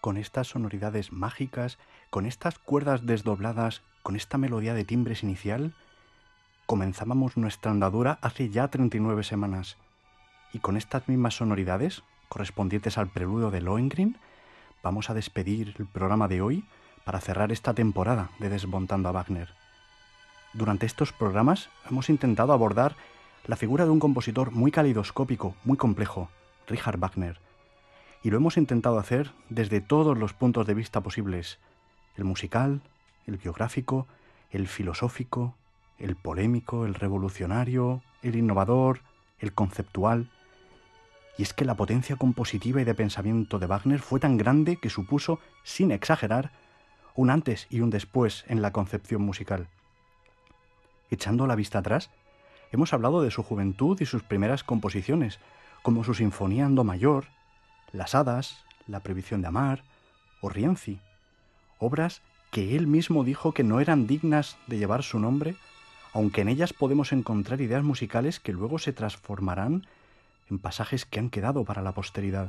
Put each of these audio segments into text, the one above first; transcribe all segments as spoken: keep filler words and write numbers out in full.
con estas sonoridades mágicas, con estas cuerdas desdobladas, con esta melodía de timbres inicial, comenzábamos nuestra andadura hace ya treinta y nueve semanas. Y con estas mismas sonoridades, correspondientes al preludio de Lohengrin, vamos a despedir el programa de hoy para cerrar esta temporada de Desmontando a Wagner. Durante estos programas hemos intentado abordar la figura de un compositor muy calidoscópico, muy complejo, Richard Wagner. Y lo hemos intentado hacer desde todos los puntos de vista posibles: el musical, el biográfico, el filosófico, el polémico, el revolucionario, el innovador, el conceptual. Y es que la potencia compositiva y de pensamiento de Wagner fue tan grande que supuso, sin exagerar, un antes y un después en la concepción musical. Echando la vista atrás, hemos hablado de su juventud y sus primeras composiciones, como su Sinfonía en Do mayor, Las Hadas, La prohibición de amar o Rienzi, obras que él mismo dijo que no eran dignas de llevar su nombre, aunque en ellas podemos encontrar ideas musicales que luego se transformarán en pasajes que han quedado para la posteridad.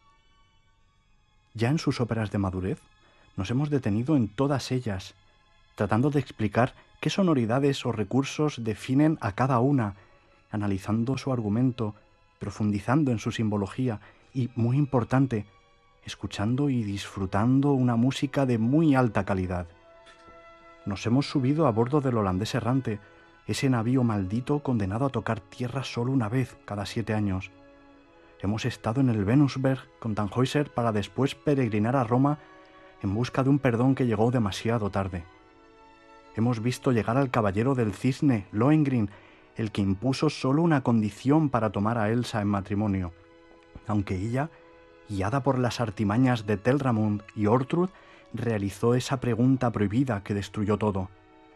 Ya en sus óperas de madurez, nos hemos detenido en todas ellas, tratando de explicar qué sonoridades o recursos definen a cada una, analizando su argumento, profundizando en su simbología y, muy importante, escuchando y disfrutando una música de muy alta calidad. Nos hemos subido a bordo del holandés errante, ese navío maldito condenado a tocar tierra solo una vez cada siete años. Hemos estado en el Venusberg con Tannhäuser para después peregrinar a Roma en busca de un perdón que llegó demasiado tarde. Hemos visto llegar al caballero del cisne, Lohengrin, el que impuso solo una condición para tomar a Elsa en matrimonio, aunque ella, guiada por las artimañas de Telramund y Ortrud, realizó esa pregunta prohibida que destruyó todo.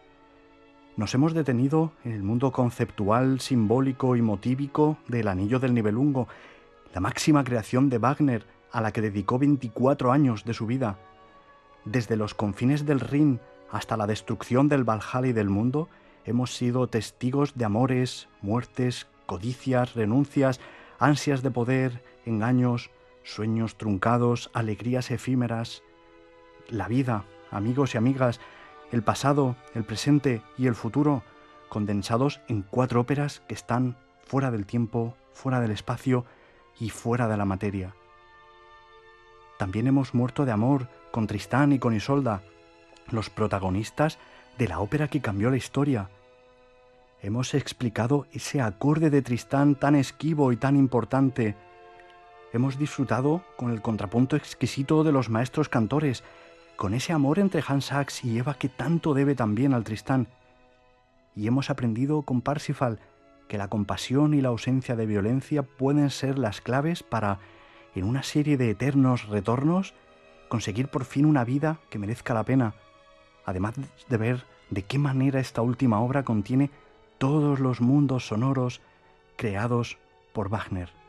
Nos hemos detenido en el mundo conceptual, simbólico y motívico del Anillo del Nibelungo, la máxima creación de Wagner, a la que dedicó veinticuatro años de su vida. Desde los confines del Rin hasta la destrucción del Valhalla y del mundo, hemos sido testigos de amores, muertes, codicias, renuncias, ansias de poder, engaños, sueños truncados, alegrías efímeras. La vida, amigos y amigas, el pasado, el presente y el futuro, condensados en cuatro óperas que están fuera del tiempo, fuera del espacio y fuera de la materia. También hemos muerto de amor con Tristán y con Isolda, los protagonistas de la ópera que cambió la historia. Hemos explicado ese acorde de Tristán tan esquivo y tan importante. Hemos disfrutado con el contrapunto exquisito de los maestros cantores, con ese amor entre Hans Sachs y Eva que tanto debe también al Tristán. Y hemos aprendido con Parsifal que la compasión y la ausencia de violencia pueden ser las claves para, en una serie de eternos retornos, conseguir por fin una vida que merezca la pena, además de ver de qué manera esta última obra contiene todos los mundos sonoros creados por Wagner.